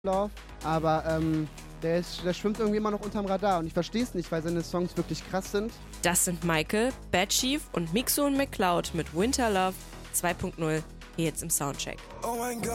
Love, aber der schwimmt irgendwie immer noch unterm Radar und ich verstehe es nicht, weil seine Songs wirklich krass sind. Das sind Michael, Bad Chief und Mixo und McCloud mit Winter Love 2.0 hier jetzt im Soundcheck. Oh mein Gott.